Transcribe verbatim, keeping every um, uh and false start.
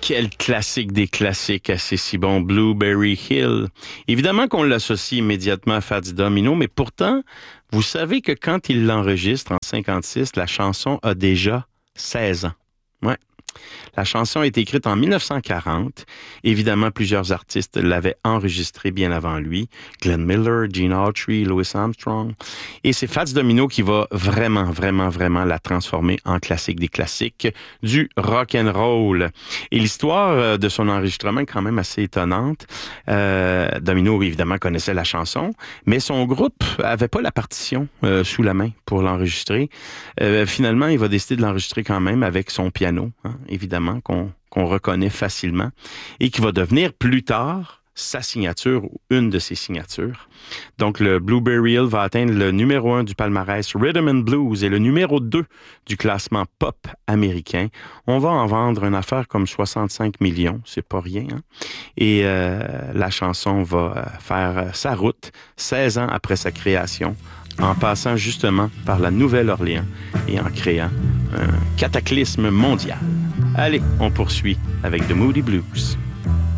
Quel classique des classiques, assez si bon, Blueberry Hill. Évidemment qu'on l'associe immédiatement à Fats Domino, mais pourtant, vous savez que quand il l'enregistre en cinquante-six, la chanson a déjà seize ans. Ouais. La chanson a été écrite en mille neuf cent quarante. Évidemment, plusieurs artistes l'avaient enregistrée bien avant lui. Glenn Miller, Gene Autry, Louis Armstrong. Et c'est Fats Domino qui va vraiment, vraiment, vraiment la transformer en classique des classiques du rock and roll. Et l'histoire de son enregistrement est quand même assez étonnante. Euh, Domino, évidemment, connaissait la chanson, mais son groupe avait pas la partition euh, sous la main pour l'enregistrer. Euh, finalement, il va décider de l'enregistrer quand même avec son piano, hein, évidemment, qu'on, qu'on reconnaît facilement et qui va devenir plus tard sa signature ou une de ses signatures. Donc, le Blueberry Hill va atteindre le numéro un du palmarès Rhythm and Blues et le numéro deux du classement pop américain. On va en vendre une affaire comme soixante-cinq millions, c'est pas rien, hein? Et euh, la chanson va faire sa route seize ans après sa création, en passant justement par la Nouvelle-Orléans et en créant un cataclysme mondial. Allez, on poursuit avec The Moody Blues.